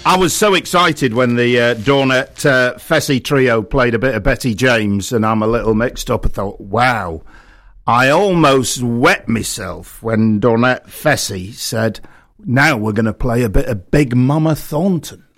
I was so excited when the Dornet Fessy trio played a bit of Betty James, and I'm a little mixed up. I thought, wow. I almost wet myself when Dornet Fessy said, now we're going to play a bit of Big Mama Thornton.